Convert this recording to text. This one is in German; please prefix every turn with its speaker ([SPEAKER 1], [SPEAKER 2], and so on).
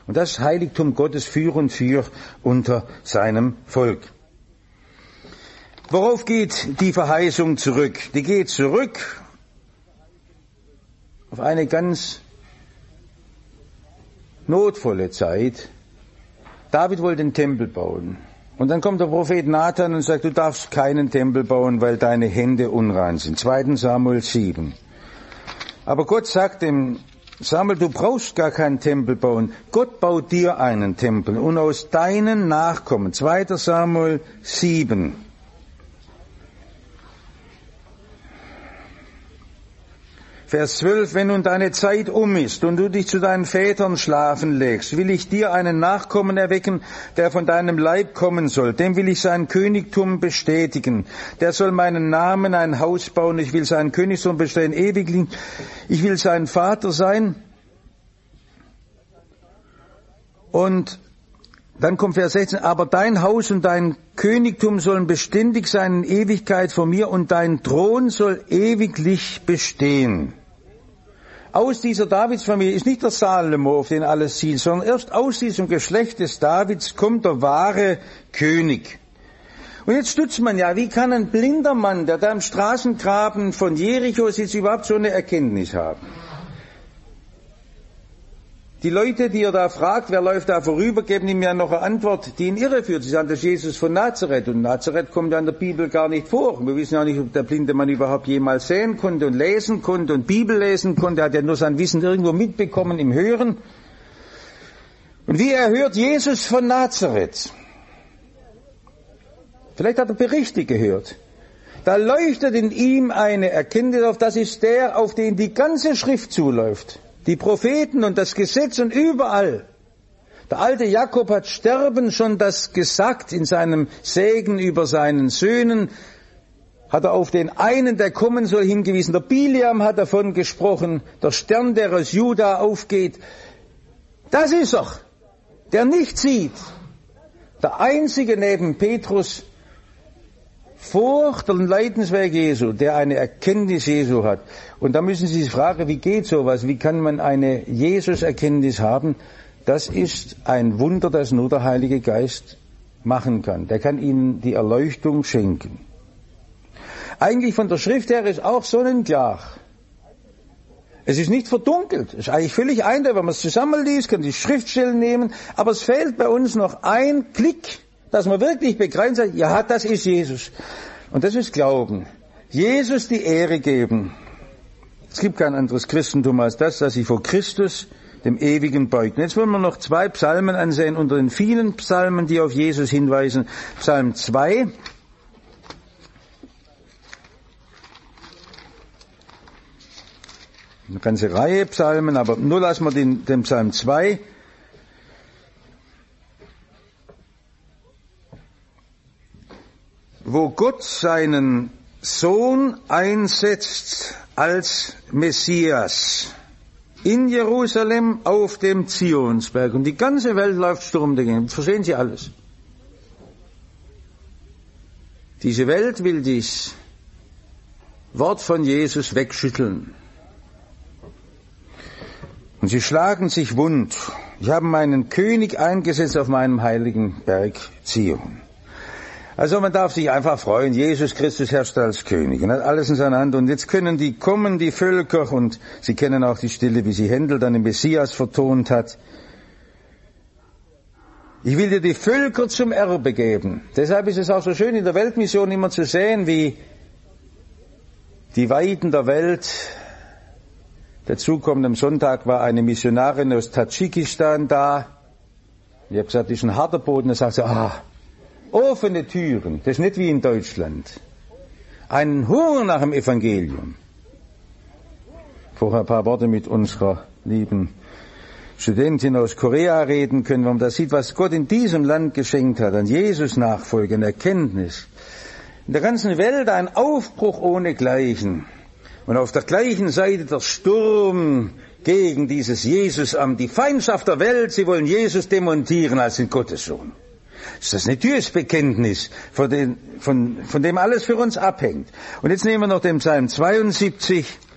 [SPEAKER 1] Und das Heiligtum Gottes für und für unter seinem Volk. Worauf geht die Verheißung zurück? Die geht zurück auf eine ganz notvolle Zeit. David wollte den Tempel bauen. Und dann kommt der Prophet Nathan und sagt, du darfst keinen Tempel bauen, weil deine Hände unrein sind. 2. Samuel 7. Aber Gott sagt dem Samuel, du brauchst gar keinen Tempel bauen. Gott baut dir einen Tempel und aus deinen Nachkommen. 2. Samuel 7. Vers 12, wenn nun deine Zeit um ist und du dich zu deinen Vätern schlafen legst, will ich dir einen Nachkommen erwecken, der von deinem Leib kommen soll. Dem will ich sein Königtum bestätigen. Der soll meinen Namen ein Haus bauen. Ich will sein Königtum bestehen ewiglich. Ich will sein Vater sein. Und dann kommt Vers 16, aber dein Haus und dein Königtum sollen beständig sein in Ewigkeit vor mir und dein Thron soll ewiglich bestehen. Aus dieser Davidsfamilie ist nicht der Salomo, auf den alles zielt, sondern erst aus diesem Geschlecht des Davids kommt der wahre König. Und jetzt stutzt man ja, wie kann ein blinder Mann, der da im Straßengraben von Jericho sitzt, überhaupt so eine Erkenntnis haben? Die Leute, die er da fragt, wer läuft da vorüber, geben ihm ja noch eine Antwort, die ihn irreführt. Sie sagen, das ist Jesus von Nazareth. Und Nazareth kommt ja in der Bibel gar nicht vor. Wir wissen ja nicht, ob der blinde Mann überhaupt jemals sehen konnte und lesen konnte und Bibel lesen konnte. Er hat ja nur sein Wissen irgendwo mitbekommen im Hören. Und wie er hört, Jesus von Nazareth. Vielleicht hat er Berichte gehört. Da leuchtet in ihm eine Erkenntnis auf, das ist der, auf den die ganze Schrift zuläuft. Die Propheten und das Gesetz und überall. Der alte Jakob hat sterben schon das gesagt in seinem Segen über seinen Söhnen. Hat er auf den einen, der kommen soll, hingewiesen. Der Biliam hat davon gesprochen. Der Stern, der aus Juda aufgeht. Das ist er, der nicht sieht. Der einzige neben Petrus vor dem Leidensweg Jesu, der eine Erkenntnis Jesu hat. Und da müssen Sie sich fragen, wie geht sowas? Wie kann man eine Jesus-Erkenntnis haben? Das ist ein Wunder, das nur der Heilige Geist machen kann. Der kann Ihnen die Erleuchtung schenken. Eigentlich von der Schrift her ist auch sonnenklar. Es ist nicht verdunkelt. Es ist eigentlich völlig eindeutig. Wenn man es zusammenliest, kann die Schriftstellen nehmen. Aber es fehlt bei uns noch ein Klick, dass man wirklich begreifen sagt, ja, das ist Jesus. Und das ist Glauben. Jesus die Ehre geben. Es gibt kein anderes Christentum als das, dass sich vor Christus, dem Ewigen, beugt. Und jetzt wollen wir noch 2 Psalmen ansehen, unter den vielen Psalmen, die auf Jesus hinweisen. Psalm 2. Eine ganze Reihe Psalmen, aber nur lassen wir den Psalm 2. Wo Gott seinen Sohn einsetzt als Messias in Jerusalem auf dem Zionsberg. Und die ganze Welt läuft Sturm dagegen. Verstehen Sie alles? Diese Welt will dies Wort von Jesus wegschütteln. Und sie schlagen sich wund. Ich habe meinen König eingesetzt auf meinem heiligen Berg Zion. Also man darf sich einfach freuen, Jesus Christus herrscht als König und hat alles in seiner Hand. Und jetzt können die kommen, die Völker, und Sie kennen auch die Stille, wie sie Händel dann im Messias vertont hat. Ich will dir die Völker zum Erbe geben. Deshalb ist es auch so schön in der Weltmission immer zu sehen, wie die Weiden der Welt. Dazu kommt am Sonntag war eine Missionarin aus Tadschikistan da. Ich habe gesagt, das ist ein harter Boden. Da sagt sie, offene Türen, das ist nicht wie in Deutschland. Ein Hunger nach dem Evangelium. Vorher ein paar Worte mit unserer lieben Studentin aus Korea reden können, wenn man da sieht, was Gott in diesem Land geschenkt hat, an Jesus Nachfolge, an Erkenntnis. In der ganzen Welt ein Aufbruch ohnegleichen. Und auf der gleichen Seite der Sturm gegen dieses Jesusamt, die Feindschaft der Welt, sie wollen Jesus demontieren als den Gottessohn. Das ist ein tiefes Bekenntnis, von dem alles für uns abhängt. Und jetzt nehmen wir noch den Psalm 72.